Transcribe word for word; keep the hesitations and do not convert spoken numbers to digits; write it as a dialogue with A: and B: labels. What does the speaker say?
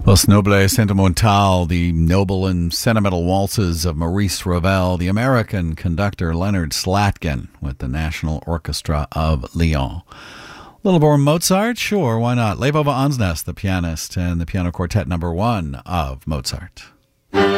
A: Los Nobles Sentimental, the noble and sentimental waltzes of Maurice Ravel, the American conductor Leonard Slatkin with the National Orchestra of Lyon. A little more Mozart? Sure, why not? Levo Ansnes, the pianist, and the piano quartet number one of Mozart.